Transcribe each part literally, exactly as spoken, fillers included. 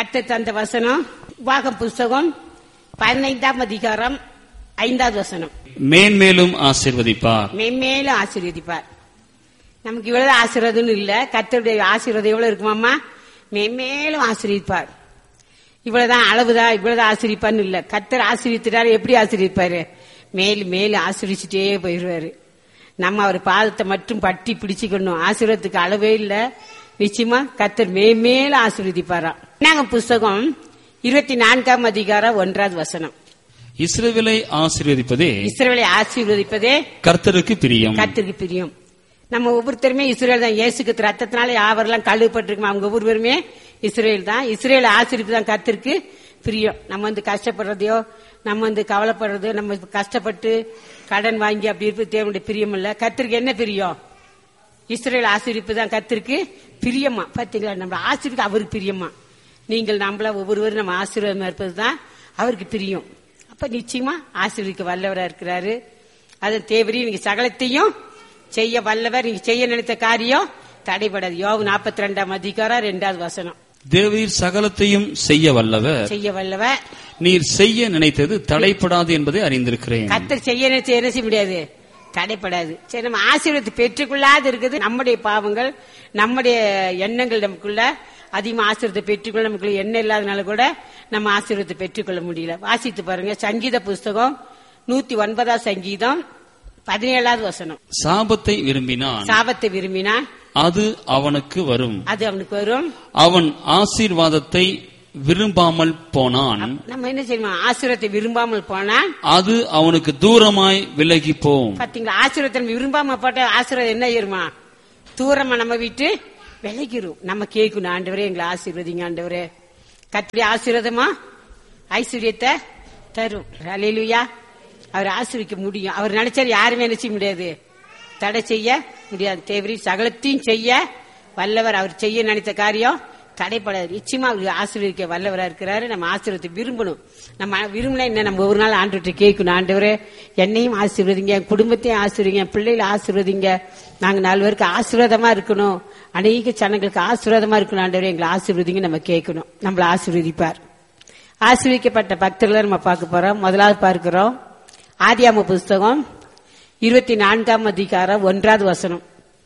கர்த்தர் தந்த வசனம் உபாகம் புஸ்தகம் பதினைந்தாம் அதிகாரம் ஐந்தாவது வசனம். மேன்மேலும் ஆசீர்வதிப்பார். மேன்மேலும் ஆசீர்வதிப்பார். நமக்கு இவ்வளவு ஆசீர்வாதம் இல்ல, கர்த்தருடைய ஆசீர்வாதம் எவ்வளவு இருக்குமாமா? மேன்மேலும் ஆசீர்வதிப்பார். இவ்வளவுதான் அளவுதான், இவ்வளவுதான் ஆசீர்வதிப்பான்னு இல்ல. கர்த்தர் ஆசீர்வதித்தாரு. எப்படி ஆசீர்வதிப்பாரு? மேலும் மேலும் ஆசீர்வதிச்சுட்டே போயிடுவாரு. நம்ம அவர் பாதத்தை மட்டும் பட்டி பிடிச்சுக்கணும். ஆசீர்வாதத்துக்கு அளவே இல்ல. நிச்சயமா கர்த்தர் மேன்மேலும் ஆசீர்வதிப்பாராம். நாங்க புஸ்தகம் இருபத்தி நான்காம் அதிகாரம் ஒன்றாவது வசனம். இஸ்ரவேலை ஆசீர்வதிப்பதே இஸ்ரவேலை ஆசீர்வதிப்பதே கர்த்தருக்கு பிரியம். கர்த்தருக்கு பிரியம். நம்ம ஒவ்வொருத்தருமே இஸ்ரவேல் தான். இயேசுக்கு ரத்தத்தினால யாவரெல்லாம் கழுவப்பட்டிருக்கோம். அவங்க ஒவ்வொருவருமே இஸ்ரவேல் தான். இஸ்ரவேல் ஆசீர்வதிப்பு தான் கர்த்தருக்கு பிரியம். நம்ம வந்து கஷ்டப்படுறதையோ, நம்ம வந்து கவலைப்படுறதோ, நம்ம கஷ்டப்பட்டு கடன் வாங்கி அப்படி இருப்பது தேவனுடைய பிரியம் இல்ல. கர்த்தருக்கு என்ன பிரியம்? இஸ்ரவேல் ஆசீர்வதிப்பு தான் கர்த்தருக்கு பிரியமா. பாத்தீங்களா, நம்ம ஆசீர்வதிக்க அவருக்கு பிரியமா. நீங்கள் நம்மள ஒவ்வொருவரும் நம்ம ஆசீர்வாதமா இருப்பதுதான் அவருக்கு பிரியம். அப்ப நிச்சயமா ஆசீர்வதிக்க வல்லவரா இருக்கிறாரு. அதன் தேவரி நீங்க சகலத்தையும் செய்ய வல்லவர். நீங்க செய்ய நினைத்த காரியம் தடைபடாது. யோபு நாற்பத்தி ரெண்டாம் அதிகாரம் இரண்டாவது வசனம். தேவரீர் சகலத்தையும் செய்ய வல்லவர், செய்ய வல்லவர், நீர் செய்ய நினைத்தது தடைப்படாது என்பதை அறிந்திருக்கிறேன். கர்த்தர் செய்ய நினைச்ச என்ன செய்ய முடியாது? தடைப்படாது. சரி, நம்ம ஆசீர்வாதத்தை பெற்றுக்கொள்ளாது இருக்குது நம்முடைய பாவங்கள், நம்முடைய எண்ணங்கள். நமக்குள்ள அதிகமா ஆசீர்வாதத்தை பெற்றுக்கொள்ள நமக்குள்ள எண்ணம் இல்லாதனால கூட நம்ம ஆசீர்வாதத்தை பெற்றுக்கொள்ள முடியல. வாசித்து பாருங்க, சங்கீத புஸ்தகம் நூத்தி ஒன்பதாம் சங்கீதம் பதினேழாவது வசனம். சாபத்தை விரும்பினான், சாபத்தை விரும்பினான், அது அவனுக்கு வரும், அது அவனுக்கு வரும். அவன் ஆசீர்வாதத்தை விரும்பாமல் போனான். நம்ம என்ன செய்யணும்? ஆசீர்வாதத்தை விரும்பாமல் போனா அது அவனுக்கு தூரமாய் விலகி போகும். பாத்தீங்களா, ஆசீர்வாதத்தை விரும்பாம போட்ட ஆசீர்வாதம் என்ன ஆயிருமா? தூரமா நம்ம விட்டு விலகிரும். நம்ம கேட்கணும், ஆண்டவரே எங்களை ஆசீர்வதிங்க ஆண்டவரே. கர்த்தருடைய ஆசீர்வாதமா ஐஸ்வர்யத்தை தரும். அல்லேலூயா. அவர் ஆசீர்வதிக்க முடியும். அவர் நினைச்சாரு யாருமே நினைச்ச முடியாது, தடை செய்ய முடியாது. தேவரி சகலத்தையும் செய்ய வல்லவர். அவர் செய்ய நினைத்த காரியம் தடைப்படாது. நிச்சயமா அவர் ஆசீர்வதிக்க வல்லவரா இருக்கிறாரு. நம்ம ஆசீர்வாதத்தை விரும்பணும். நம்ம விரும்பினா என்ன? நம்ம ஒரு நாள் ஆண்டவர்கிட்ட கேட்கணும், ஆண்டவரே என்னையும் ஆசீர்வதிங்க, என் குடும்பத்தையும் ஆசீர்வதிங்க, பிள்ளைகளை ஆசீர்வதிங்க, நாங்க நாலு பேருக்கு ஆசீர்வாதமா இருக்கணும், அநேக ஜனங்களுக்கு ஆசீர்வாதமா இருக்கணும், ஆண்டவரே எங்களை ஆசீர்வதிங்க நம்ம கேட்கணும். நம்மள ஆசீர்வதிப்பார். ஆசீர்வதிக்கப்பட்ட பக்தர்களை நம்ம பார்க்க போறோம். முதலாவது பார்க்கிறோம் ஆதியாகம புஸ்தகம் இருபத்தி நான்காம் அதிகாரம் ஒன்றாவது வசனம்.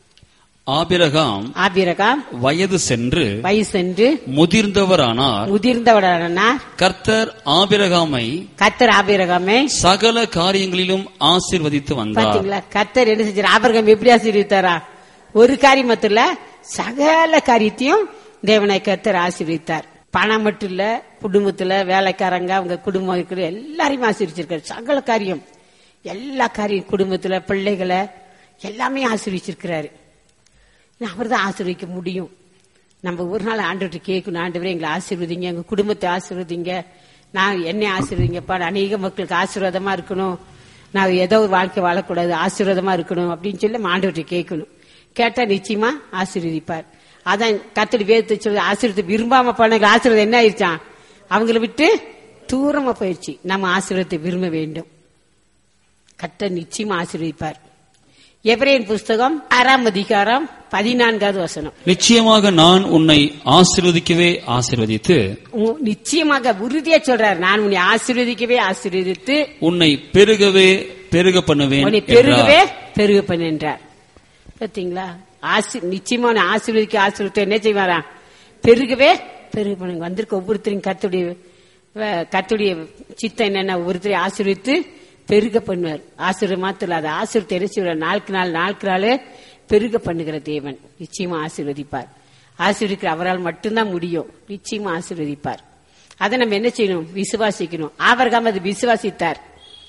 ஆபிரகாம் ஆபிரகாம் வயது சென்று வயது சென்று முதிர்ந்தவரானார் முதிர்ந்தவரானார் கர்த்தர் ஆபிரகாமை கர்த்தர் ஆபிரகாமை சகல காரியங்களிலும் ஆசீர்வதித்து வந்தார். பாத்தீங்களா, கர்த்தர் என்ன செஞ்சார்? ஆபிரகாம் எப்படி ஆசீர்வதித்தாரா? ஒரு காரியம் மட்டும் இல்ல, சகல காரியத்தையும் தேவனை கர்த்தர் ஆசீர்வதித்தார். பணம் மட்டும் இல்ல, குடும்பத்துல வேலைக்காரங்க, அவங்க குடும்பம் இருக்கிற எல்லாரையும் ஆசீர்வதிச்சிருக்காரு. சகல காரியம், எல்லா காரியம், குடும்பத்துல பிள்ளைகளை எல்லாமே ஆசீர்வதிச்சிருக்கிறாரு. அவர் தான் ஆசீர்வதிக்க முடியும். நம்ம ஒரு நாள் ஆண்டவர்கிட்ட கேட்கணும், ஆண்டவரே எங்களை ஆசீர்வதிங்க, எங்க குடும்பத்தை ஆசீர்வதிங்க, நான் என்னை ஆசீர்வதிங்கப்பா, அநேக மக்களுக்கு ஆசீர்வாதமா இருக்கணும், நான் ஏதோ ஒரு வாழ்க்கை வாழக்கூடாது, ஆசீர்வாதமா இருக்கணும் அப்படின்னு சொல்லி ஆண்டவர்கிட்ட கேட்கணும். கேட்டா நிச்சயமா ஆசீர்வதிப்பார். அதான் கர்த்தர் வேதத்தை சொல்லி ஆசீர்வாதத்தை விரும்பாம போன ஆசீர்வாதம் என்ன ஆயிடுச்சான்? அவங்களை விட்டு தூரமா போயிடுச்சு. நம்ம ஆசீர்வாதத்தை விரும்ப வேண்டும். கர்த்தர் நிச்சயமா ஆசீர்வதிப்பார். எபிரேயர் புஸ்தகம் ஆறாம் அதிகாரம் பதினான்காவது வசனம். நிச்சயமாக நான் உன்னை ஆசீர்வதிக்கவே ஆசீர்வதித்து, நிச்சயமாக உறுதியா சொல்றார், நான் உன்னை ஆசீர்வதிக்கவே ஆசீர்வதித்து உன்னை பெருகவே பெருக பண்ணுவேன், உன்னை பெருகவே பெருக பண்ணுன்றார். பாத்தீங்களா, நிச்சயமா ஆசீர்வதிக்க ஆசீர்வதித்து என்ன செய்வாரா? பெருகவே பெருக பண்ணுங்க. வந்திருக்க ஒவ்வொருத்தரையும் கர்த்தருடைய கர்த்தருடைய சித்தம் என்னன்னா, ஒவ்வொருத்தரையும் ஆசீர்வதித்து பெருக பண்ணுவார். ஆசீர்வாதம் மாத்திரம் இல்ல, ஆசீர்வாதத்தை என்ன செய்வார்? நாளுக்கு நாள் நாளுக்கு நாள் பெருக பண்ணுகிற தேவன் நிச்சயமா ஆசீர்வதிப்பார். ஆசீர்வதிக்கிற அவரால் மட்டும்தான் முடியும். நிச்சயமா ஆசீர்வதிப்பார். அதை நம்ம என்ன செய்யணும்? விசுவாசிக்கணும். ஆபிரகாம் அது விசுவாசித்தார்.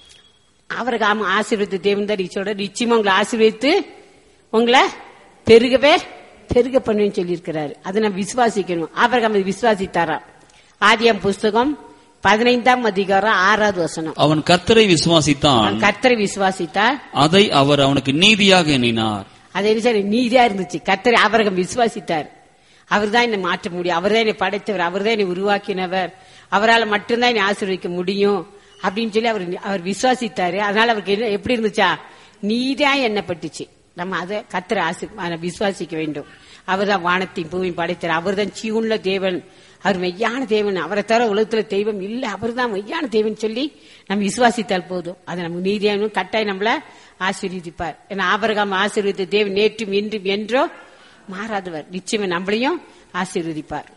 ஆபிரகாம் ஆசீர்வதித்த தேவன் தான் சொல்ற, நிச்சயமா உங்களை ஆசீர்வதித்து உங்களை பெருகவே பெருக பண்ணுவேன்னு சொல்லி இருக்கிறாரு. அதை நம்ம விசுவாசிக்கணும். ஆபிரகாம் அது விசுவாசித்தாரா? ஆதியாகம புஸ்தகம் பதினைந்தாம் அதிகாரம் ஆறாவது வசனம். அவன் கர்த்தரை விசுவாசித்தான், கர்த்தரை விசுவாசித்தார், அதை அவர் அவனுக்கு நீதியாக எண்ணினார். அது என்ன நீதியா இருந்துச்சு. கர்த்தரை ஆபிரகாம் விசுவாசித்தார். அவர் தான் என்னை மாற்ற முடியும், அவர் தான் என்னை படைத்தவர், அவர் தான் என்னை உருவாக்கினவர், அவரால் மட்டும்தான் என்னை ஆசீர்வதிக்க முடியும் அப்படின்னு சொல்லி அவர் அவர் விசுவாசித்தாரு. அதனால அவருக்கு என்ன எப்படி இருந்துச்சா? நீதியா எண்ணப்பட்டுச்சு. நம்ம அதை கர்த்தரை ஆசி விசுவாசிக்க வேண்டும். அவர் தான் வானத்தையும் பூமியும் படைத்தார். அவர் தான் ஜீவனுள்ள தேவன், அவர் மெய்யான தேவன், அவரை தவிர உலகத்துல தெய்வம் இல்ல, அவர் தான் மெய்யான தேவன் சொல்லி நம்ம விசுவாசித்தால் போதும். அது நமக்கு நீதியான கட்டாயம் நம்மள ஆசீர்வதிப்பார். ஏன்னா ஆபிரகாம் ஆசீர்வதித்த தேவன் நேற்றும் இன்றும் என்றோ மாறாதவர், நிச்சயமா நம்மளையும் ஆசீர்வதிப்பார்.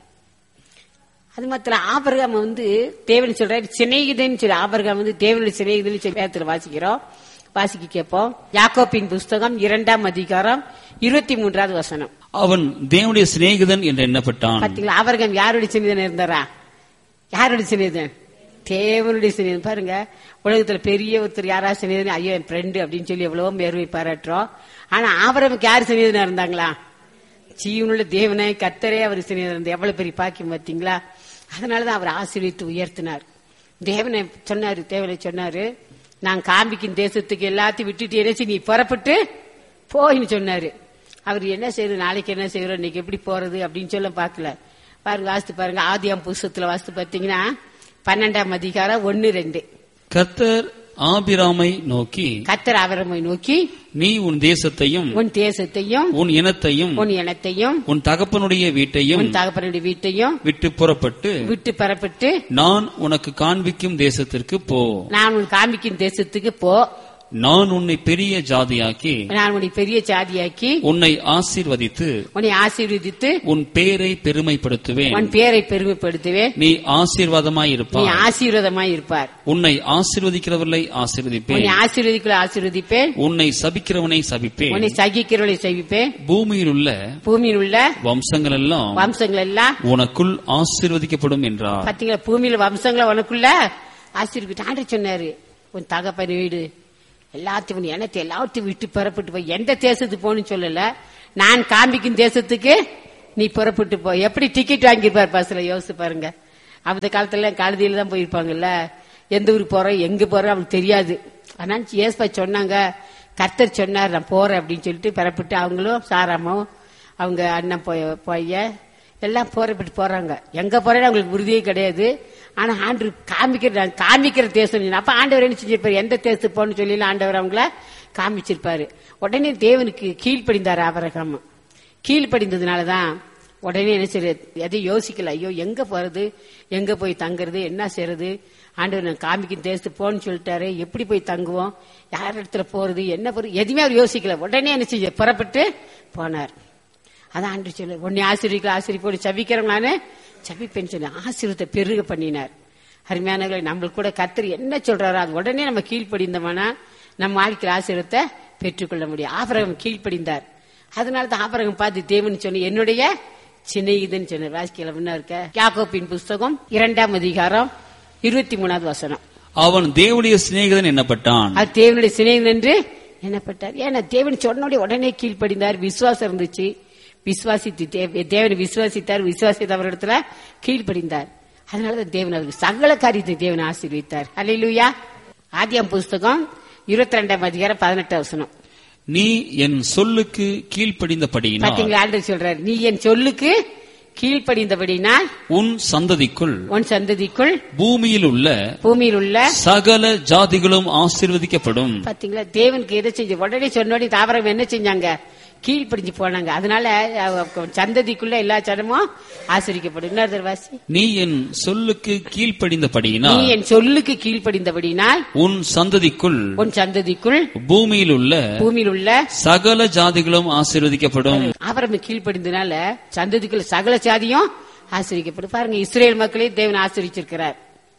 அது மாத்திரம் ஆபிரகாம் வந்து தேவன் சொல்றாரு சிநேகிதன் சொல்லி, ஆபிரகாம் வந்து தேவனுடைய சிநேகிதன் சொல்லி வேதத்துல வாசிக்கிறோம், வாசிக்க கேட்போம். யாக்கோபின் புஸ்தகம் இரண்டாம் அதிகாரம் இருபத்தி மூன்றாவது வசனம். அவன் தேவனுடைய சிநேகிதன் என்று எண்ணப்பட்டான். பாத்தீங்களா, ஆபிரகாம் யாருடைய சிநேகிதன் இருந்தாரா? யாருடைய சிநேகிதன்? தேவனுடைய சிநேகிதன். பாருங்க, உலகத்துல பெரிய ஒருத்தர் யாரா சிநேகிதன், ஐயோ என் ஃப்ரெண்டு அப்படின்னு சொல்லி எவ்வளவோ மேர்வை பாராட்டுறோம். ஆனா ஆபிரகாமுக்கு யாரு சிநேகிதனா இருந்தாங்களா? ஜீவனுள்ள தேவனை கர்த்தரே அவர் சிநேகிதன் இருந்தார். எவ்வளவு பெரிய பாக்கியம் பார்த்தீங்களா? அதனாலதான் அவர் ஆசீர்வதித்து உயர்த்தினார். தேவனை சொன்னாரு, தேவனை சொன்னாரு, நான் காண்பிக்கும் தேசத்துக்கு எல்லாத்தையும் விட்டுட்டு என்ன நீ புறப்பட்டு போயின்னு சொன்னாரு. அவர் என்ன செய்யறது, நாளைக்கு என்ன செய்யறோம், இன்னைக்கு எப்படி போறது அப்படின்னு சொல்ல பாக்கல. பாருங்க, வாசித்து பாருங்க, ஆதியாம் புஸ்தகத்துல வாசித்து பாத்தீங்கன்னா பன்னெண்டாம் அதிகாரம் ஒன்னு ரெண்டு. கர்த்தர் ஆபிராமை நோக்கி, கர்த்தர் ஆபிராமை நோக்கி, நீ உன் தேசத்தையும் உன் தேசத்தையும் உன் இனத்தையும் உன் இனத்தையும் உன் தகப்பனுடைய வீட்டையும் உன் தகப்பனுடைய வீட்டையும் விட்டு புறப்பட்டு விட்டு புறப்பட்டு நான் உனக்கு காண்பிக்கும் தேசத்திற்கு போ. நான் உனக்கு காண்பிக்கும் தேசத்துக்கு போ. நான் உன்னை பெரிய ஜாதியாக்கி நான் உன்னை பெரிய ஜாதியாக்கி உன்னை ஆசீர்வதித்து உன்னை ஆசீர்வதித்து உன் பேரை பெருமைப்படுத்துவேன். உன் பேரை பெருமைப்படுத்துவேன். நீ ஆசீர்வாதமாய் இருப்பாய். நீ ஆசீர்வாதமாய் இருப்பார். உன்னை ஆசீர்வதிக்கிறவர்களை ஆசீர்வதிப்பேன். உன்னை ஆசீர்வதிக்கிற ஆசீர்வதிப்பேன். உன்னை சபிக்கிறவனை சபிப்பேன். உன்னை சகிக்கிறவனை சபிப்பேன். பூமியில் உள்ள பூமியில் உள்ள வம்சங்கள் எல்லாம் வம்சங்கள் எல்லாம் உனக்குள் ஆசீர்வதிக்கப்படும் என்றார். பாத்தீங்களா, பூமியில வம்சங்களை உனக்குள்ள ஆசீர்வதிக்க ஆண்டு சொன்னாரு. உன் தகப்பன் வீடு எல்லாத்தையும் எனக்கு எல்லாத்தையும் விட்டு புறப்பட்டு போய் எந்த தேசத்துக்கு போன்னு சொல்லல, நான் காண்பிக்கும் தேசத்துக்கு நீ புறப்பட்டு போ. எப்படி டிக்கெட் வாங்கிருப்பாரு பஸ்ல, யோசிச்சு பாருங்க. அந்த காலத்துல கழுதியில தான் போயிருப்பாங்கல்ல, எந்த ஊருக்கு போறோம் எங்க போறோம் அவங்களுக்கு தெரியாது. ஆனா ஏசப்பா சொன்னாங்க, கர்த்தர் சொன்னார் நான் போறேன் அப்படின்னு சொல்லிட்டு புறப்பட்டு அவங்களும் சாராமும் அவங்க அண்ணன் போய எல்லாம் புறப்பட்டு போறாங்க. எங்க போறேன்னு அவங்களுக்கு உறுதியே கிடையாது. ஆனா ஆண்டு காமிக்கிற காமிக்கிற தேசம். அப்ப ஆண்டவர் என்ன செஞ்சிருப்பாரு, எந்த தேசத்துக்கு போன்னு சொல்லி ஆண்டவர் அவங்கள காமிச்சிருப்பாரு. உடனே தேவனுக்கு கீழ்ப்படிந்தார் ஆபிரகாம். கீழ்ப்படிந்ததுனாலதான் உடனே என்ன செய்ய எதையும் யோசிக்கல. ஐயோ எங்க போறது, எங்க போய் தங்குறது, என்ன செய்யறது, ஆண்டவர் நான் காமிக்கும் தேசத்துக்கு போன்னு சொல்லிட்டாரு, எப்படி போய் தங்குவோம், யார் இடத்துல போறது, என்ன போறது, எதுவுமே அவர் யோசிக்கல. உடனே என்ன செஞ்ச புறப்பட்டு போனார். அதான் ஆண்டு சொல்லு, உன்னை ஆசிரியர்கள் ஆசிரியப்போடு சபிக்கிறவங்களானே சபிப்பேன்னு சொல்லி ஆசீர்வாதத்தை பெருக பண்ணினார். அருமையானவர்களை, நம்மளுக்கு கூட கர்த்தர் என்ன சொல்றாரோ அது உடனே நம்ம கீழ்ப்படிந்தோம்னா நம்ம வாழ்க்கையில் ஆசீர்வாதத்தை பெற்றுக்கொள்ள முடியும். ஆபிரகாம் கீழ்ப்படிந்தார். அதனாலதான் ஆபிரகாம் பார்த்து தேவன் சொன்ன என்னுடைய சிநேகிதன் சொன்னார். வாசிக்கல முன்ன இருக்க யாக்கோபின் புஸ்தகம் இரண்டாம் அதிகாரம் இருபத்தி மூணாவது வசனம். அவன் தேவனுடைய சிநேகிதன் என்னப்பட்டான். அது தேவனுடைய சிநேகிதன் என்று என்னப்பட்டார். ஏன்னா தேவன் சொன்னோட உடனே கீழ்ப்படிந்தார். விசுவாசம் இருந்துச்சு. விசுவாசித்து தேவனை விசுவாசித்தார். விசுவாசித்தவரிடத்துல கீழ்ப்படிந்தார். அதனாலதான் தேவன் அவருக்கு சகல காரியத்தை தேவன் ஆசீர்வதித்தார். அல்லேலூயா. ஆதியாம் புஸ்தகம் இருபத்தி ரெண்டாம் அதிகாரம் பதினெட்டாம் வசனம். நீ என் சொல்லுக்கு கீழ்ப்படிந்தபடியினால், பாத்தீங்களா, ஆண்டவர் சொல்றாரு, நீ என் சொல்லுக்கு கீழ்ப்படிந்தபடினால் உன் சந்ததிக்குள் உன் சந்ததிக்குள் பூமியில் உள்ள பூமியில் உள்ள சகல ஜாதிகளும் ஆசீர்வதிக்கப்படும். பாத்தீங்களா, தேவனுக்கு எதை செஞ்சு உடனே சொன்னோடி தாவரம் என்ன செஞ்சாங்க, கீழ்ப்படிஞ்சு போனாங்க. அதனால சந்ததிக்குள்ள எல்லா சனமும் ஆசீர்வதிக்கப்படும். இன்னொரு வாசி. நீ என் சொல்லுக்கு கீழ்ப்படிந்தபடியினால் நீ என் சொல்லுக்கு கீழ்ப்படிந்தபடினால் உன் சந்ததிக்குள் உன் சந்ததிக்குள் பூமியில் உள்ள பூமியில் உள்ள சகல ஜாதிகளும் ஆசீர்வதிக்கப்படும். ஆபிரகாம் கீழ்ப்படிந்தனால சந்ததிக்குள்ள சகல ஜாதியும் ஆசீர்வதிக்கப்படும். பாருங்க, இஸ்ரேல் மக்களே தேவன் ஆசீர்வதிச்சிருக்கிறார்.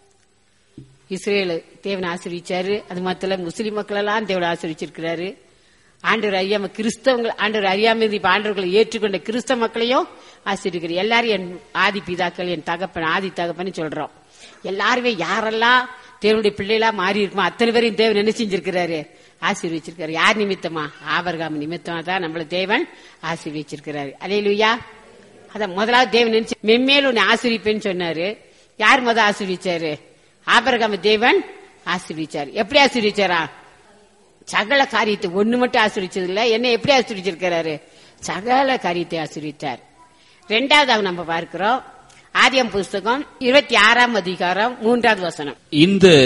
இஸ்ரேல் தேவன் ஆசீர்வதிச்சாரு. அது மாத்திரம் முஸ்லிம் மக்கள் எல்லாம் தேவன் ஆசீர்வதிச்சிருக்கிறாரு. ஆண்டவர் அறியாம கிறிஸ்தவங்கள் ஆண்டவர் அறியாம இப்ப ஆண்டவர்களை ஏற்றுக்கொண்ட கிறிஸ்தவ மக்களையும் ஆசீர்வதிக்கிறார். எல்லாரும் என் ஆதி பிதாக்கள், என் தகப்பன், ஆதி தகப்பன்னு சொல்றோம். எல்லாருமே யாரெல்லாம் தேவனுடைய பிள்ளைகளா மாறி இருக்குமோ அத்தனை பேரையும் தேவன் என்ன செஞ்சிருக்கிறாரு, ஆசீர்வதிச்சிருக்காரு. யார் நிமித்தமா? ஆபிரகாம் நிமித்தமா தான் நம்மள தேவன் ஆசீர்வதிச்சிருக்கிறாரு. அல்லேலூயா. அதான் முதலாவது தேவன் நினைச்சு மென்மேல் உன்னை ஆசீர்விப்பேன்னு சொன்னாரு. யார் முதல் ஆசீர்வதிச்சாரு? ஆபிரகாம் தேவன் ஆசீர்வதிச்சாரு. எப்படி ஆசீர்வதிச்சாரா? சகல காரியத்தை ஒண்ணு மட்டும் ஆசீர்வதிச்சது இல்ல, என்ன எப்படி ஆசீர்வதிச்சிருக்கிறாரு? சகல காரியத்தை ஆசீர்வதித்தார். ரெண்டாவது நம்ம பார்க்கிறோம் ஆதியாம் புஸ்தகம் இருபத்தி ஆறாம் அதிகாரம் மூன்றாவது வசனம். இந்த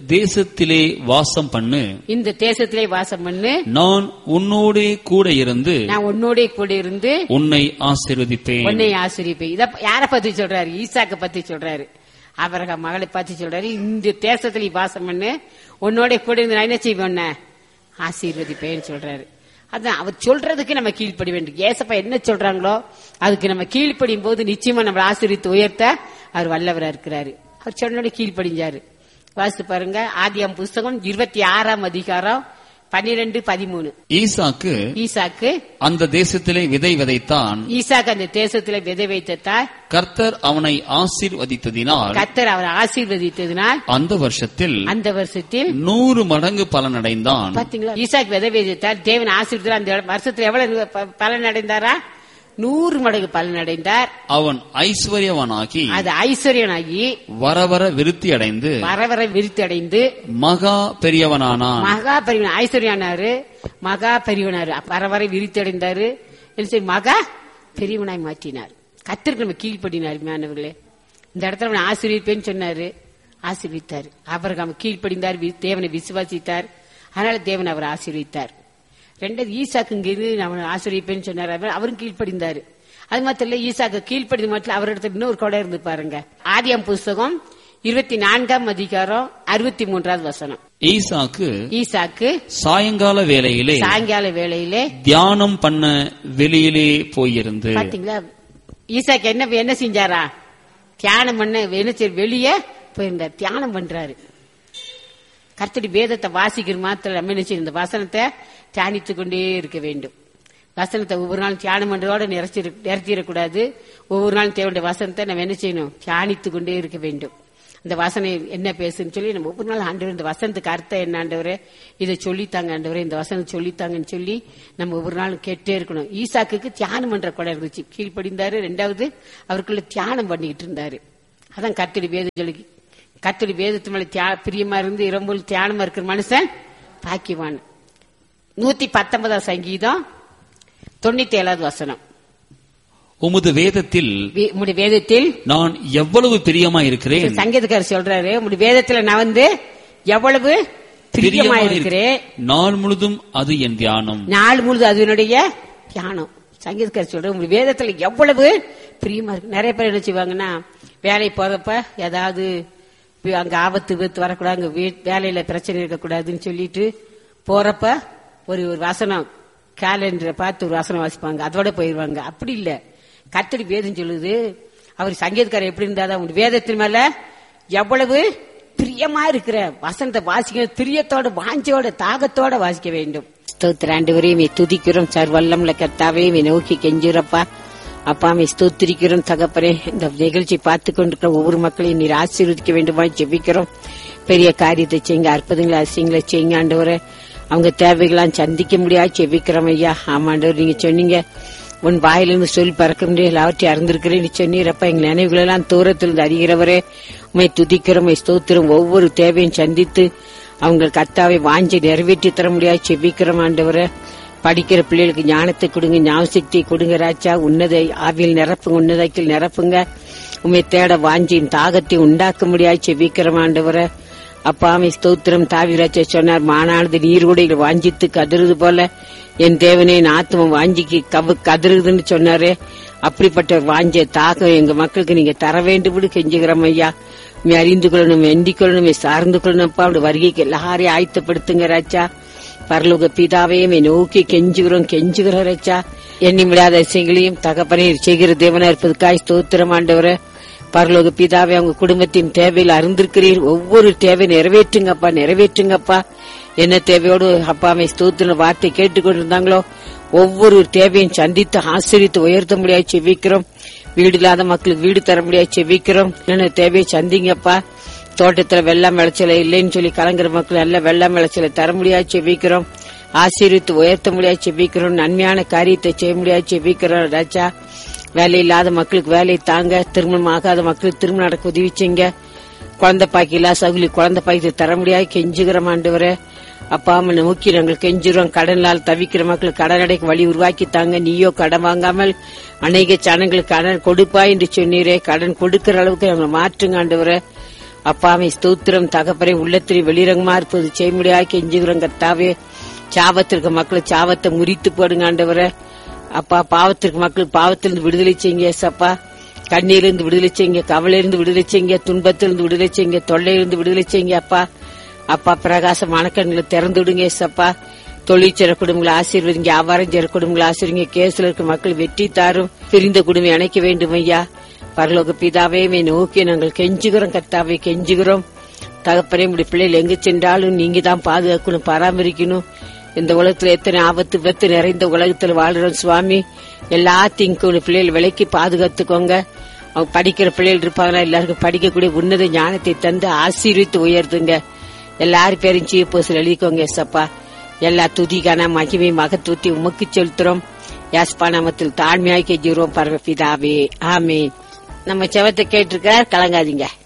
தேசத்திலே வாசம் பண்ணு, இந்த தேசத்திலே வாசம் பண்ணு, நான் உன்னோடே கூட இருந்து நான் உன்னோடே கூட இருந்து உன்னை ஆசீர்வதிப்பேன். உன்னை ஆசீர்வதிப்பேன். இத யார பத்தி சொல்றாரு? ஈசாக்க பத்தி சொல்றாரு. ஆபிரகாம் மகளை பத்தி சொல்றாரு. இந்த தேசத்திலே வாசம் பண்ணு, உன்னோட கூட இருந்து நான் என்ன செய்வேன், ஆசீர்வதிப்பேன்னு சொல்றாரு. அதான் அவர் சொல்றதுக்கு நம்ம கீழ்ப்படி வேண்டும். ஏசப்பா என்ன சொல்றாங்களோ அதுக்கு நம்ம கீழ்ப்படியும் போது நிச்சயமா நம்ம ஆசீர்வதித்து உயர்த்த அவர் வல்லவரா இருக்கிறாரு. அவர் சொன்னோட கீழ்ப்படிஞ்சாரு. வாசித்து பாருங்க, ஆதியாம் புஸ்தகம் இருபத்தி ஆறாம் அதிகாரம் பன்னிரண்டு பதிமூணு. ஈசாக்கு ஈசாக்கு அந்த தேசத்திலே விதை விதைத்தான். ஈசாக்கு அந்த தேசத்திலே விதை வைத்தார். கர்த்தர் அவனை ஆசீர்வதித்ததினால் கர்த்தர் அவரை ஆசீர்வதித்ததினால் அந்த வருஷத்தில் அந்த வருஷத்தில் நூறு மடங்கு பலன் அடைந்தான். பாத்தீங்களா? ஈசாக்கு விதை வைத்தார், தேவன் ஆசீர்வதித்தார். அந்த வருஷத்துல எவ்வளவு பலன் அடைந்தாரா? நூறு மடங்கு பலன் அடைந்தார். அவன் ஐஸ்வர்யவனாகி அது ஐஸ்வர்யனாகி வர வர விருத்தி அடைந்து வர வர விருத்தி அடைந்து மகா பெரியவனானான். மகா பெரியவன் ஐஸ்வர்யானாரு, மகா பெரியவனாரு, வர வர விருத்தி அடைந்தாரு, மகா பெரியவனாய் மாற்றினார். கர்த்தருக்கு நம்ம கீழ்ப்படினார். மாணவர்களே, இந்த இடத்துல ஆசீர்வதிப்பேன்னு சொன்னாரு, ஆசீர்வித்தார். ஆபிரகாம் கீழ்ப்படிந்தார், தேவனை விசுவாசித்தார், அதனால தேவன் அவர் ஆசீர்வித்தார். ரெண்டாவது ஈசாக்குங்கிறது அவனை ஆசிரியப்பேன்னு சொன்னார், அவரும் கீழ்ப்படிந்தாரு. அது மாத்திரம் இல்ல, ஈசாக்கு கீழ்ப்படி மாட்டில் அவரிடத்துல இன்னொரு கொடை இருந்து பாருங்க. ஆதியாம் புஸ்தகம் இருபத்தி நான்காம் அதிகாரம் அறுபத்தி மூன்றாவது வசனம். ஈசாக்கு ஈசாக்கு சாயங்கால வேளையிலே சாயங்கால வேளையிலே தியானம் பண்ண வெளியிலே போயிருந்து. பாத்தீங்களா? ஈசாக்கு என்ன என்ன செஞ்சாரா? தியானம் பண்ண வெளியே போயிருந்தார். தியானம் பண்றாரு. கர்த்தடி வேதத்தை வாசிக்கிற மாத்திரம் நம்ம என்ன செய்யணும், இந்த வசனத்தை தியானித்துக் கொண்டே இருக்க வேண்டும். வசனத்தை ஒவ்வொரு நாளும் தியானம் பண்றதோட நிறுத்திடக்கூடாது. ஒவ்வொரு நாளும் தேவையான வசனத்தை நம்ம என்ன செய்யணும், தியானித்துக் கொண்டே இருக்க வேண்டும். இந்த வசனம் என்ன பேசுன்னு சொல்லி நம்ம ஒவ்வொரு நாள் ஆண்டவர் இந்த வசனத்துக்கு அர்த்தம் என்ன ஆண்டவரே, இதை சொல்லித்தாங்க ஆண்டவரே, இந்த வசனம் சொல்லித்தாங்கன்னு சொல்லி நம்ம ஒவ்வொரு நாளும் கேட்டே இருக்கணும். ஈசாக்குக்கு தியானம் பண்ற கூட இருந்துச்சு, கீழ்ப்படிந்தாரு. ரெண்டாவது அவருக்குள்ள தியானம் பண்ணிக்கிட்டு இருந்தாரு. அதான் கர்த்தடி வேதம் சொல்லி, கர்த்தடி வேதத்து மேல பிரியமா இருந்து இரம்புல் தியானமா இருக்கிற மனுஷன் பாக்கியவான். நூத்தி பத்தொன்பதாம் சங்கீதம் தொண்ணூத்தி ஏழாவது வசனம். உமது வேதத்தில் உம்முடைய வேதத்தில் நான் எவ்வளவு பிரியமா இருக்கிறேன். சங்கீதக்காரர் சொல்றாரு, உம்முடைய வேதத்துல நான் வந்து எவ்வளவு பிரியமா இருக்கிறேன். நாள் முழுதும் அது என் தியானம். நாள் முழுதும் அது என்னுடைய தியானம். சங்கீதக்காரர் சொல்ற உங்களுடைய வேதத்துல எவ்வளவு பிரியமா இருக்கு. நிறைய பேர் என்ன செய்வாங்கன்னா, வேலை போறப்ப ஏதாவது அங்க ஆபத்து விபத்து வரக்கூடாது, அங்க வேலையில பிரச்சனை இருக்கக்கூடாதுன்னு சொல்லிட்டு போறப்ப ஒரு ஒரு வசனம் கேலண்டரை பார்த்து ஒரு வசனம் வாசிப்பாங்க, அதோட போயிருவாங்க. அப்படி இல்ல, கர்த்தர் வேதம் சொல்லுது. அவர் சங்கீதக்காரர் எப்படி இருந்தாதான் உங்க வேதத்தின் மேல எவ்வளவு பிரியமா இருக்கிற வசனத்தை வாசிக்க, பிரியத்தோட வாஞ்சோட தாகத்தோட வாசிக்க வேண்டும். ஸ்தோத்திராண்டவரே துதிக்கிறோம், சர்வல்லம்ல கர்த்தாவே நோக்கி கெஞ்சுறப்பா. அப்பா மே ஸ்தோத்திரிக்கிறோம் தகப்பனே. இந்த நிகழ்ச்சி பார்த்து கொண்டிருக்கிற ஒவ்வொரு மக்களையும் நீர் ஆசீர்வதிக்க வேண்டுமா ஜெபிக்கிறோம். பெரிய காரியத்தை செய்யுங்க, அற்புதங்களை அதிசயங்களை செய்யுங்க ஆண்டவரே. அவங்க தேவைகளாம் சந்திக்க முடியாது ஜெபிக்கிறோம் ஐயா. ஆமாண்டவர், நீங்க சொன்னீங்க உன் வாயிலிருந்து சொல்லி பறக்க முடியாது எல்லாவற்றையும் அறிந்திருக்கிறேன் சொன்னீரப்பா. எங்க நினைவுகள் எல்லாம் தூரத்திலிருந்து அறிகிறவரே உண்மை துதிக்கிறோம், ஸ்தோத்திரம். ஒவ்வொரு தேவையும் சந்தித்து அவங்க கர்த்தாவை வாஞ்சி நிறைவேற்றி தர முடியாது ஜெபிக்கிறோம் ஆண்டவரே. படிக்கிற பிள்ளைகளுக்கு ஞானத்தை கொடுங்க, ஞாபகத்தை கொடுங்க ராஜா. உன்னத ஆவியில் நிரப்புங்க, உன்னதத்தில் நிரப்புங்க. உண்மை தேட வாஞ்சியின் தாகத்தை உண்டாக்க முடியாது செபிக்கிறோம் ஆண்டவரை. அப்பாமை ஸ்தோத்திரம். தாவீது சொன்னார், மானானது நீர்கூடைகள் வாஞ்சித்து கதறுது போல என் தேவனே என் ஆத்மம் வாஞ்சிக்கு கவு கதறுதுன்னு சொன்னாரு. அப்படிப்பட்ட வாஞ்ச தாகம் எங்க மக்களுக்கு நீங்க தர வேண்டும் கெஞ்சுகிறோம் ஐயா. நீ அறிந்து கொள்ளணும், எண்டி கொள்ளணும், சார்ந்து கொள்ளணும்ப்பா. அப்படி வருகைக்கு எல்லாரையும் ஆயத்தப்படுத்துங்க ராஜா. பரலோக பிதாவையும் நோக்கி கெஞ்சுகிறோம் கெஞ்சுகிறோம் ராஜா. எண்ணி முடியாத விஷயங்களையும் தகப்பனே செய்கிற தேவனா இருப்பதுக்காய் ஸ்தோத்திரம் ஆண்டவரே. பரலோக பிதாவை அவங்க குடும்பத்தின் தேவையில் அறிந்திருக்கிறீர். ஒவ்வொரு தேவை நிறைவேற்றுங்கப்பா, நிறைவேற்றுங்கப்பா. என்ன தேவையோடு அப்பாவை ஸ்தோத்திர வார்த்தை கேட்டுக்கொண்டிருந்தாங்களோ ஒவ்வொரு தேவையும் சந்தித்து ஆசிரித்து உயர்த்த முடியாது செவிக்கிறோம். வீடு இல்லாத மக்களுக்கு வீடு தர முடியாது செவிக்கிறோம். என்ன தேவையை சந்திங்கப்பா. தோட்டத்துல வெள்ளம் விளைச்சல இல்லைன்னு சொல்லி கலங்குற மக்கள் நல்ல வெள்ளம் விளைச்சலை தர முடியாது செவிக்கிறோம். ஆசீர்வித்து உயர்த்த முடியாது செவிக்கிறோம். நன்மையான காரியத்தை செய்ய முடியாது செவிக்கிறோம் ராஜா. வேலை இல்லாத மக்களுக்கு வேலை தாங்க, திருமணம் ஆகாத மக்களுக்கு திருமணம் நடக்க உதவி செய்யுங்க. குழந்தை பாக்கி இல்ல சகுலி குழந்தை பாக்கி தர முடியாது கெஞ்சுகிறோம் ஆண்டவரே. அப்பா அம்மா நோக்கி நாங்கள் கெஞ்சுறோம். கடனால் தவிக்கிற மக்களுக்கு கடன் அடைக்க வழி உருவாக்கி தாங்க. நீயோ கடன் வாங்காமல் அநேக ஜனங்களுக்கு கடன் கொடுப்பா என்று சொன்னீரே. கடன் கொடுக்கிற அளவுக்கு நாங்கள் மாற்றுங்க ஆண்டவரே. அப்பாவை ஸ்தோத்திரம் தகப்பரை உள்ளத்திலே வெளிரங்கமா இருப்பது செய்முடியாய் கெஞ்சுகிறோம் கர்த்தாவே. சாபத்திற்கு மக்கள் சாபத்தை முறித்து போடுங்க ஆண்டவரே. அப்பா பாவத்திற்கு மக்கள் பாவத்திலிருந்து விடுதலை செய்யுங்க ஏசப்பா. கண்ணீரிலிருந்து விடுதலை செய்யுங்க, கவலையிலிருந்து விடுதலை செய்யுங்க, துன்பத்திலிருந்து விடுதலை செய்யுங்க, தொல்லையிலிருந்து விடுதலை செய்யுங்க அப்பா. அப்பா பிரகாசமான கண்களை திறந்து விடுங்க ஏசப்பா. தொழிற்சர குடும்பங்களை ஆசீர்வதிங்க, வியாபாரம் செய்ற குடும்பங்களை ஆசீர்வதிங்க. கேஸ்ல இருக்க மக்கள் வெற்றி தாரும், பிரிந்த குடும்பம் இணைக்க வேண்டும் ஐயா. பரலோக பிதாவே நோக்கி நாங்கள் கெஞ்சுகிறோம் கர்த்தாவே, கெஞ்சுகிறோம் தகப்பனே. உடைய பிள்ளைகள் எங்க சென்றாலும் நீங்க தான் பாதுகாக்கணும், பராமரிக்கணும். இந்த உலகத்துல எத்தனை ஆபத்து விபத்து நிறைந்த உலகத்துல வாழ்றோம் சுவாமி. எல்லாத்தையும் பிள்ளைகள் விலைக்கு பாதுகாத்துக்கோங்க. அவங்க படிக்கிற பிள்ளைகள் இருப்பாங்கன்னா எல்லாருக்கும் படிக்கக்கூடிய உன்னத ஞானத்தை தந்து ஆசீர்வித்து உயர்த்துங்க. எல்லாரும் பேரும் சீப்போசில் எழுதிக்கோங்க ஏசப்பா. எல்லா துதிக்கான மகிமை மகத்துவத்தை உமக்கு செலுத்துறோம். யாஸ்பா நாமத்தில் தாழ்மையாய் கெஞ்சுகிறோம் பரமபிதாவே, ஆமென். நம்ம செவத்தை கேட்டிருக்கார், கலங்காதீங்க.